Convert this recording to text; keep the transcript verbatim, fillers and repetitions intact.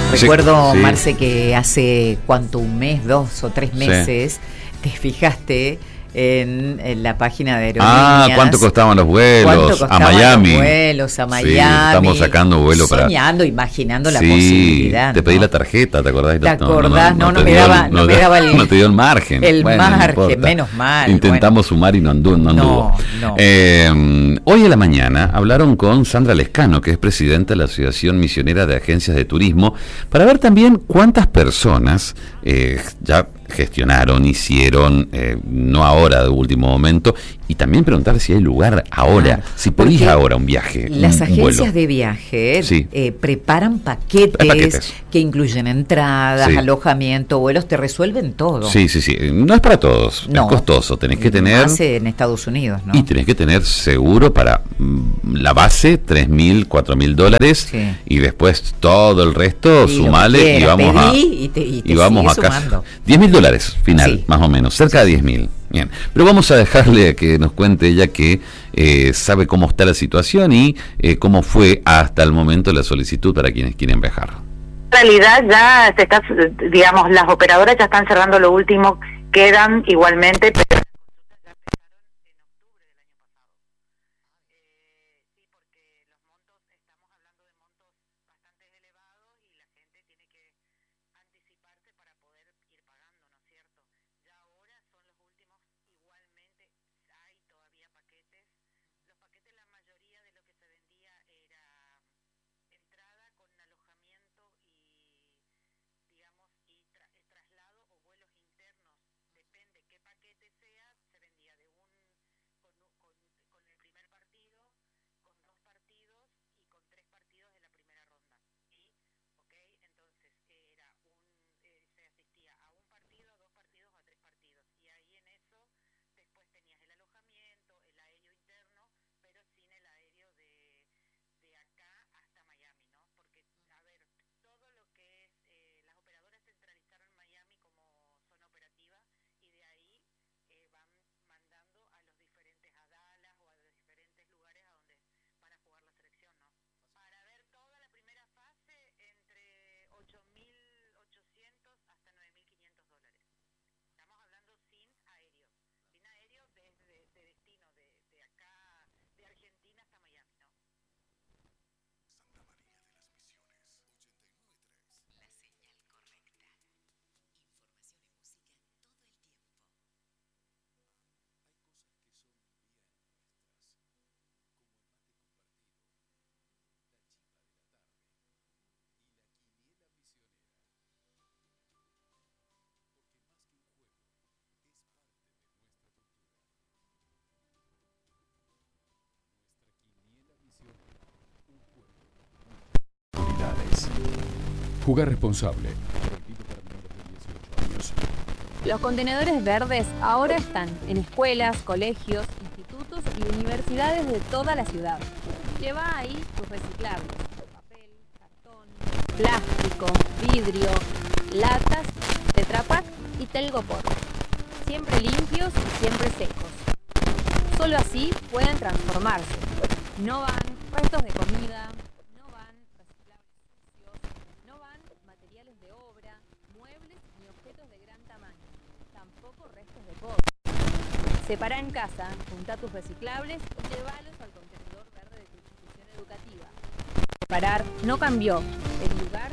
Sí, Recuerdo, sí. Marce, que hace cuánto, un mes, dos o tres meses, sí. te fijaste en, en la página de Aerolíneas. Ah, ¿cuánto costaban los vuelos? ¿Cuánto costaban a Miami. los vuelos a Miami? Sí, estamos sacando vuelo para... Soñando, imaginando la sí, posibilidad. te pedí ¿no? la tarjeta, ¿te acordás? ¿Te acordás? No, no, no, te me, dio, daba, no, no me daba el... No te dio el margen. El bueno, margen, no menos mal. Intentamos bueno. sumar y no anduvo. No, no, no. Eh, hoy a la mañana hablaron con Sandra Lescano, que es presidenta de la Asociación Misionera de Agencias de Turismo, para ver también cuántas personas eh, ya gestionaron, hicieron, eh, no ahora de último momento, y también preguntar si hay lugar ahora, claro, si pedís ahora un viaje. Las un, agencias un vuelo. de viaje sí. eh, preparan paquetes, paquetes que incluyen entradas, sí. alojamiento, vuelos, te resuelven todo. Sí, sí, sí. No es para todos, no. es costoso. Tenés que tener. Base en Estados Unidos, ¿no? Y tenés que tener seguro para mm, la base, tres mil, cuatro mil dólares, sí. y después todo el resto, y sumale y vamos a. Y, te, y, te y vamos a casa. diez mil dólares final, sí. más o menos, cerca de diez mil. Bien, pero vamos a dejarle que nos cuente ella que eh, sabe cómo está la situación y eh, cómo fue hasta el momento la solicitud para quienes quieren viajar. En realidad ya se está, digamos, las operadoras ya están cerrando lo último, quedan igualmente, pero Jugar responsable. Los contenedores verdes ahora están en escuelas, colegios, institutos y universidades de toda la ciudad. Lleva ahí tus reciclables: papel, cartón, plástico, vidrio, latas, Tetra Pak y Telgopor. Siempre limpios y siempre secos. Solo así pueden transformarse. No van restos de comida, no van reciclables sucios, no van materiales de obra, muebles ni objetos de gran tamaño, tampoco restos de poda. Separa en casa, junta tus reciclables y llévalos al contenedor verde de tu institución educativa. Separar no cambió, el lugar